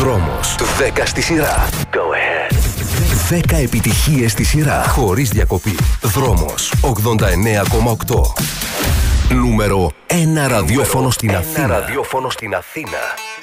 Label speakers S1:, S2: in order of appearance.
S1: Δρόμος. 10 στη σειρά. Go ahead. 10 επιτυχίες στη σειρά. Χωρίς διακοπή. Δρόμος. 89,8. Νούμερο 1 ραδιόφωνο στην Αθήνα.